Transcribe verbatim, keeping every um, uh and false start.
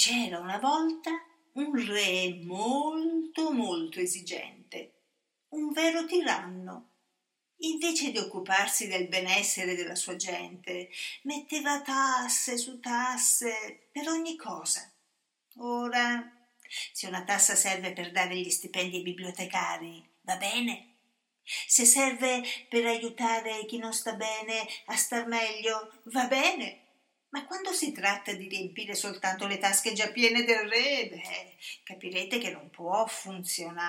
C'era una volta un re molto molto esigente, un vero tiranno. Invece di occuparsi del benessere della sua gente, metteva tasse su tasse per ogni cosa. Ora, se una tassa serve per dare gli stipendi ai bibliotecari, va bene. Se serve per aiutare chi non sta bene a star meglio, va bene. Ma quando si tratta di riempire soltanto le tasche già piene del re, beh, capirete che non può funzionare.